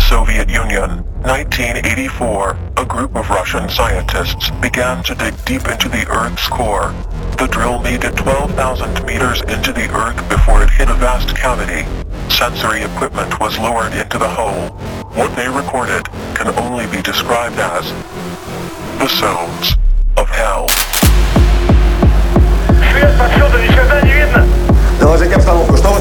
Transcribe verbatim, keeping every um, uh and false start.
Soviet Union, nineteen eighty-four, a group of Russian scientists began to dig deep into the Earth's core. The drill made it twelve thousand meters into the Earth before it hit a vast cavity. Sensory equipment was lowered into the hole. What they recorded can only be described as the sounds